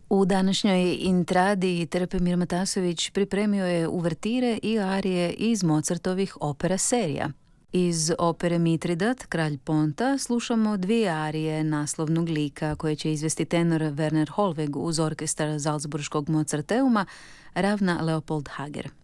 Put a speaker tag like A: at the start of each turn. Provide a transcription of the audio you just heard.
A: U današnjoj Intradi Trpimir Matasović pripremio je uvertire i arije iz Mozartovih opera serija. Iz opere Mitridat, Kralj Ponta, slušamo dvije arije naslovnog lika koje će izvesti tenor Werner Hollweg uz orkestar Salzburškog Mozarteuma, ravna Leopold Hager.